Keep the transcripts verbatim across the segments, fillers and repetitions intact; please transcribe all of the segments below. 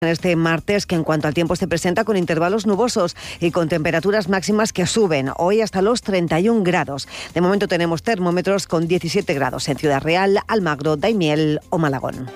En este martes, que en cuanto al tiempo se presenta con intervalos nubosos y con temperaturas máximas que suben, hoy hasta los treinta y un grados. De momento tenemos termómetros con diecisiete grados en Ciudad Real, Almagro, Daimiel o Malagón.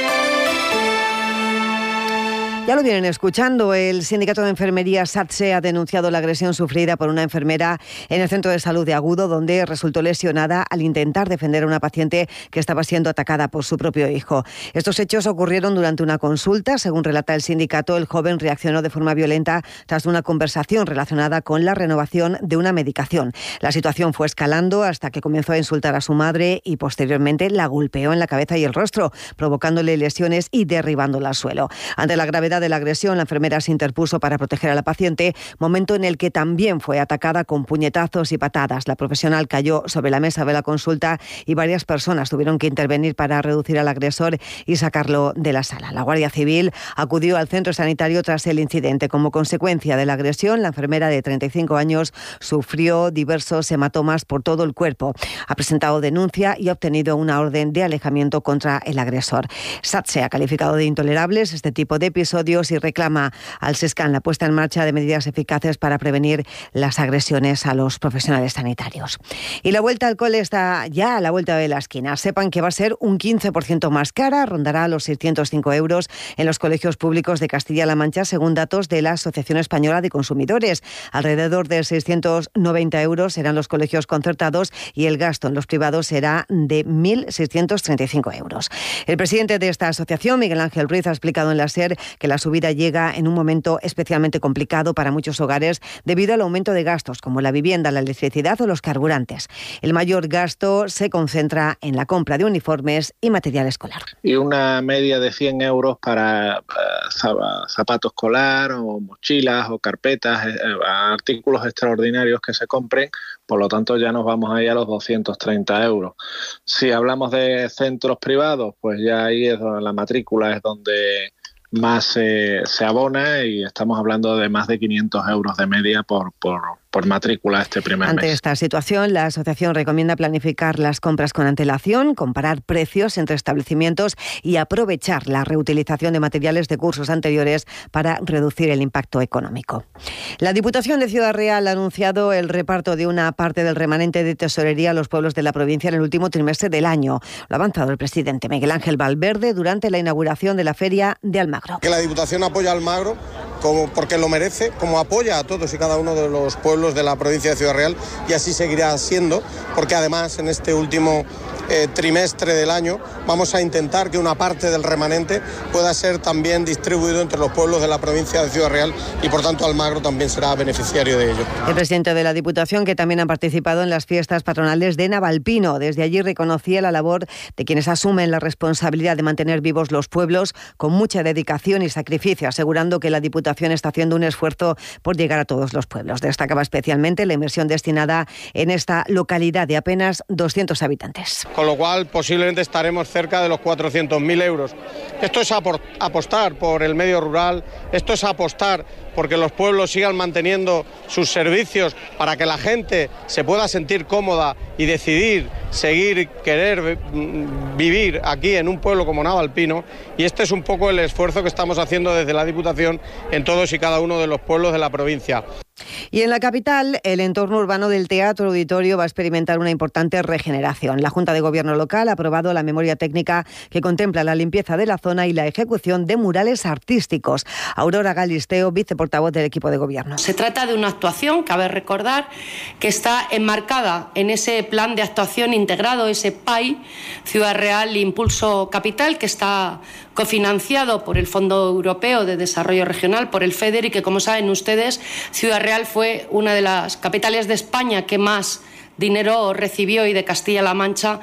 Ya lo vienen escuchando, el sindicato de enfermería SATSE ha denunciado la agresión sufrida por una enfermera en el centro de salud de Agudo, donde resultó lesionada al intentar defender a una paciente que estaba siendo atacada por su propio hijo. Estos hechos ocurrieron durante una consulta. Según relata el sindicato, el joven reaccionó de forma violenta tras una conversación relacionada con la renovación de una medicación. La situación fue escalando hasta que comenzó a insultar a su madre y posteriormente la golpeó en la cabeza y el rostro, provocándole lesiones y derribándola al suelo. Ante la gravedad de la agresión, la enfermera se interpuso para proteger a la paciente, momento en el que también fue atacada con puñetazos y patadas. La profesional cayó sobre la mesa de la consulta y varias personas tuvieron que intervenir para reducir al agresor y sacarlo de la sala. La Guardia Civil acudió al centro sanitario tras el incidente. Como consecuencia de la agresión, la enfermera de treinta y cinco años sufrió diversos hematomas por todo el cuerpo. Ha presentado denuncia y ha obtenido una orden de alejamiento contra el agresor. SATSE ha calificado de intolerables este tipo de episodios y reclama al SESCAN la puesta en marcha de medidas eficaces para prevenir las agresiones a los profesionales sanitarios. Y la vuelta al cole está ya a la vuelta de la esquina. Sepan que va a ser un quince por ciento más cara, rondará los seiscientos cinco euros en los colegios públicos de Castilla-La Mancha, según datos de la Asociación Española de Consumidores. Alrededor de seiscientos noventa euros serán los colegios concertados y el gasto en los privados será de mil seiscientos treinta y cinco euros. El presidente de esta asociación, Miguel Ángel Ruiz, ha explicado en la SER que la subida llega en un momento especialmente complicado para muchos hogares debido al aumento de gastos como la vivienda, la electricidad o los carburantes. El mayor gasto se concentra en la compra de uniformes y material escolar. Y una media de cien euros para uh, zapato escolar o mochilas o carpetas, eh, artículos extraordinarios que se compren. Por lo tanto, ya nos vamos ahí a los doscientos treinta euros. Si hablamos de centros privados, pues ya ahí es donde la matrícula es donde más eh, se abona y estamos hablando de más de quinientos euros de media por, por, por matrícula este primer Ante mes. esta situación, la asociación recomienda planificar las compras con antelación, comparar precios entre establecimientos y aprovechar la reutilización de materiales de cursos anteriores para reducir el impacto económico. La Diputación de Ciudad Real ha anunciado el reparto de una parte del remanente de tesorería a los pueblos de la provincia en el último trimestre del año. Lo ha avanzado el presidente Miguel Ángel Valverde durante la inauguración de la Feria de Almagro. Que la Diputación apoya a Almagro como porque lo merece, como apoya a todos y cada uno de los pueblos de la provincia de Ciudad Real, y así seguirá siendo, porque además en este último eh, trimestre del año vamos a intentar que una parte del remanente pueda ser también distribuido entre los pueblos de la provincia de Ciudad Real y por tanto Almagro también será beneficiario de ello. El presidente de la Diputación, que también ha participado en las fiestas patronales de Navalpino, desde allí reconocía la labor de quienes asumen la responsabilidad de mantener vivos los pueblos con mucha dedicación y sacrificio, asegurando que la Diputación está haciendo un esfuerzo por llegar a todos los pueblos. Destacaba especialmente la inversión destinada en esta localidad de apenas doscientos habitantes. Con lo cual posiblemente estaremos cerca de los cuatrocientos mil euros. Esto es apostar por el medio rural, esto es apostar porque los pueblos sigan manteniendo sus servicios para que la gente se pueda sentir cómoda y decidir seguir, querer vivir aquí en un pueblo como Navalpino, y este es un poco el esfuerzo que estamos haciendo desde la Diputación en todos y cada uno de los pueblos de la provincia. Y en la capital, el entorno urbano del Teatro Auditorio va a experimentar una importante regeneración. La Junta de Gobierno local ha aprobado la memoria técnica que contempla la limpieza de la zona y la ejecución de murales artísticos. Aurora Galisteo, viceportavoz del equipo de gobierno. Se trata de una actuación, cabe recordar, que está enmarcada en ese plan de actuación integrado, ese P A I, Ciudad Real Impulso Capital, que está cofinanciado por el Fondo Europeo de Desarrollo Regional, por el FEDER, y que, como saben ustedes, Ciudad Real fue una de las capitales de España que más dinero recibió y de Castilla-La Mancha.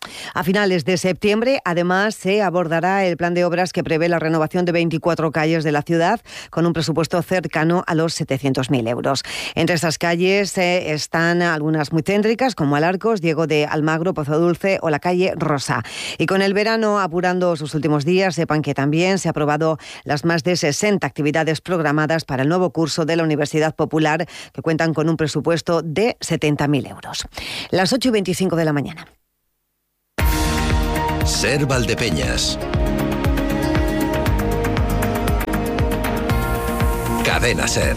A finales de septiembre, además, se abordará el plan de obras que prevé la renovación de veinticuatro calles de la ciudad con un presupuesto cercano a los setecientos mil euros. Entre estas calles eh, están algunas muy céntricas, como Alarcos, Diego de Almagro, Pozo Dulce o la calle Rosa. Y con el verano apurando sus últimos días, sepan que también se han aprobado las más de sesenta actividades programadas para el nuevo curso de la Universidad Popular, que cuentan con un presupuesto de setenta mil euros. Las ocho y veinticinco de la mañana. SER Valdepeñas. Cadena SER.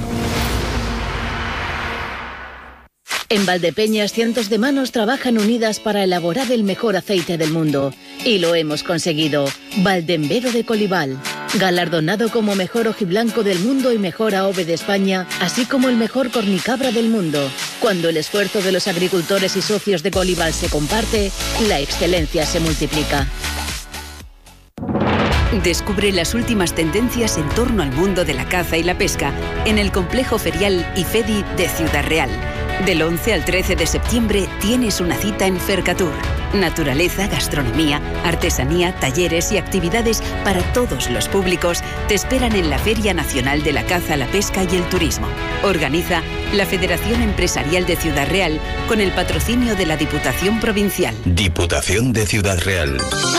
En Valdepeñas, cientos de manos trabajan unidas para elaborar el mejor aceite del mundo. Y lo hemos conseguido. Valdembero de Colival, galardonado como mejor ojiblanco del mundo y mejor A O V E de España, así como el mejor cornicabra del mundo. Cuando el esfuerzo de los agricultores y socios de Colival se comparte, la excelencia se multiplica. Descubre las últimas tendencias en torno al mundo de la caza y la pesca en el complejo ferial IFEDI de Ciudad Real. Del once al trece de septiembre tienes una cita en Fercatur. Naturaleza, gastronomía, artesanía, talleres y actividades para todos los públicos te esperan en la Feria Nacional de la Caza, la Pesca y el Turismo. Organiza la Federación Empresarial de Ciudad Real con el patrocinio de la Diputación Provincial. Diputación de Ciudad Real.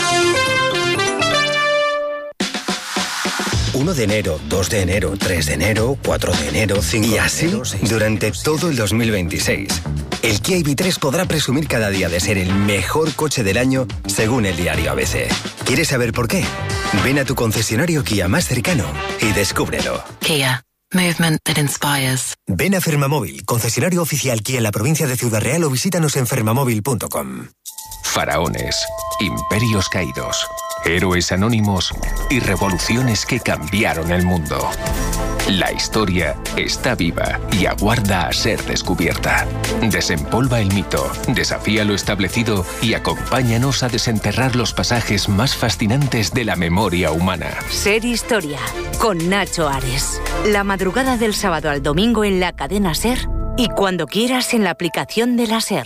uno de enero, dos de enero, tres de enero, cuatro de enero, cinco de enero... Y así, durante todo el dos mil veintiséis. El Kia I V tres podrá presumir cada día de ser el mejor coche del año, según el diario A B C. ¿Quieres saber por qué? Ven a tu concesionario Kia más cercano y descúbrelo. Kia. Movement that inspires. Ven a Fermamóvil, concesionario oficial Kia en la provincia de Ciudad Real, o visítanos en fermamóvil punto com. Faraones, imperios caídos, héroes anónimos y revoluciones que cambiaron el mundo. La historia está viva y aguarda a ser descubierta. Desempolva el mito, desafía lo establecido y acompáñanos a desenterrar los pasajes más fascinantes de la memoria humana. Ser Historia, con Nacho Ares. La madrugada del sábado al domingo en la cadena SER y cuando quieras en la aplicación de la SER.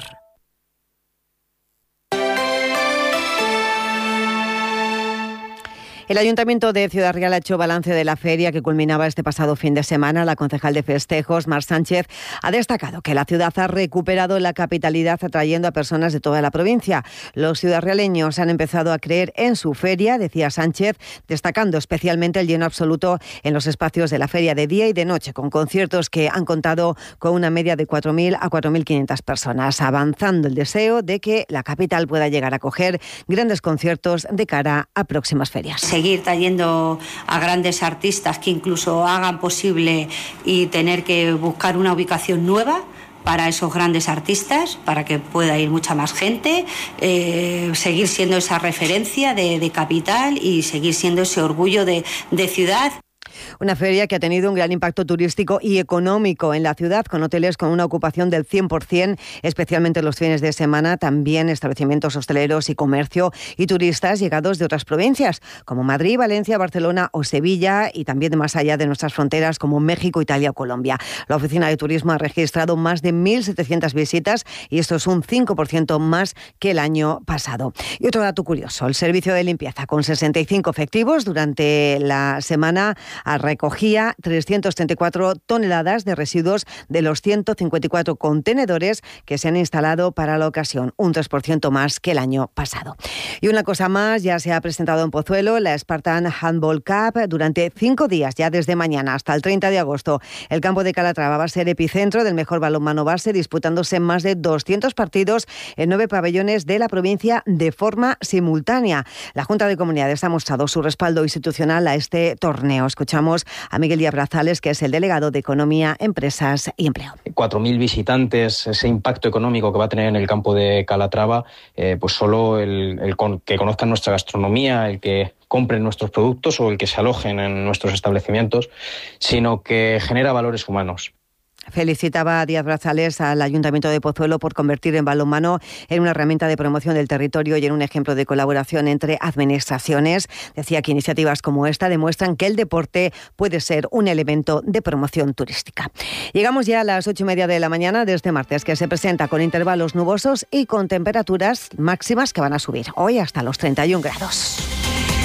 El Ayuntamiento de Ciudad Real ha hecho balance de la feria que culminaba este pasado fin de semana. La concejal de festejos, Mar Sánchez, ha destacado que la ciudad ha recuperado la capitalidad atrayendo a personas de toda la provincia. Los ciudadraleños han empezado a creer en su feria, decía Sánchez, destacando especialmente el lleno absoluto en los espacios de la feria de día y de noche, con conciertos que han contado con una media de cuatro mil a cuatro mil quinientas personas, avanzando el deseo de que la capital pueda llegar a acoger grandes conciertos de cara a próximas ferias. Seguir trayendo a grandes artistas que incluso hagan posible y tener que buscar una ubicación nueva para esos grandes artistas, para que pueda ir mucha más gente, eh, seguir siendo esa referencia de, de capital y seguir siendo ese orgullo de, de ciudad. Una feria que ha tenido un gran impacto turístico y económico en la ciudad, con hoteles con una ocupación del cien por ciento, especialmente los fines de semana, también establecimientos hosteleros y comercio y turistas llegados de otras provincias, como Madrid, Valencia, Barcelona o Sevilla, y también de más allá de nuestras fronteras, como México, Italia o Colombia. La Oficina de Turismo ha registrado más de mil setecientas visitas y esto es un cinco por ciento más que el año pasado. Y otro dato curioso, el servicio de limpieza, con sesenta y cinco efectivos durante la semana, recogía trescientas treinta y cuatro toneladas de residuos de los ciento cincuenta y cuatro contenedores que se han instalado para la ocasión, un tres por ciento más que el año pasado. Y una cosa más, ya se ha presentado en Pozuelo la Spartan Handball Cup durante cinco días, ya desde mañana hasta el treinta de agosto. El campo de Calatrava va a ser epicentro del mejor balonmano base, disputándose más de doscientos partidos en nueve pabellones de la provincia de forma simultánea. La Junta de Comunidades ha mostrado su respaldo institucional a este torneo. Escuchamos a Miguel Díaz Brazales, que es el delegado de Economía, Empresas y Empleo. cuatro mil visitantes, ese impacto económico que va a tener en el campo de Calatrava, eh, pues solo el, el con, que conozcan nuestra gastronomía, el que compren nuestros productos o el que se alojen en nuestros establecimientos, sino que genera valores humanos. Felicitaba a Díaz Brazales al Ayuntamiento de Pozuelo por convertir el balonmano en una herramienta de promoción del territorio y en un ejemplo de colaboración entre administraciones. Decía que iniciativas como esta demuestran que el deporte puede ser un elemento de promoción turística. Llegamos ya a las ocho y media de la mañana de este martes, que se presenta con intervalos nubosos y con temperaturas máximas que van a subir hoy hasta los treinta y un grados.